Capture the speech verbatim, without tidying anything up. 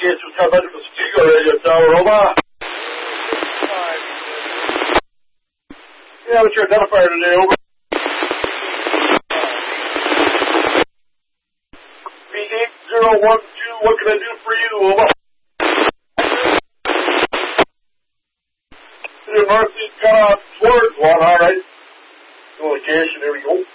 location was covered with Stego Radio Tower, over. Yeah, what's your identifier today, over? B eight zero one two, what can I do for you, over? Your northeast cut off towards one, alright. Location, there we go.